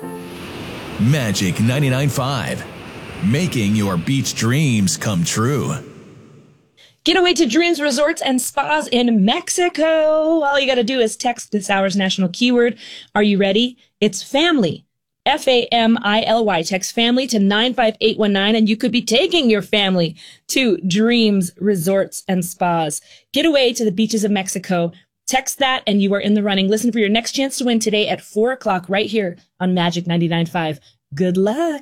Magic 99.5. Making your beach dreams come true. Get away to Dreams Resorts and Spas in Mexico. All you got to do is text this hour's national keyword. Are you ready? It's family. Family. Text family to 95819 and you could be taking your family to Dreams Resorts and Spas. Get away to the beaches of Mexico. Text that and you are in the running. Listen for your next chance to win today at 4 o'clock right here on Magic 99.5. Good luck.